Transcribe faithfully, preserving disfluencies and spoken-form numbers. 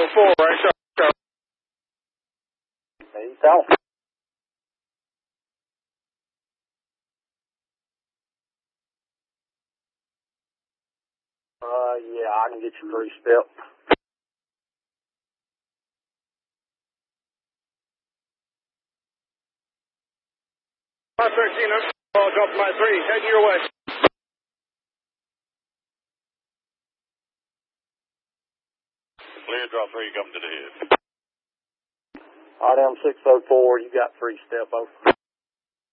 oh four, right shot. Hey, south. Uh, yeah, I can get you three step. five thirteen, I'll drop my three, heading your way. Clear, drop three, coming to the head. I M six oh four, you got three step over.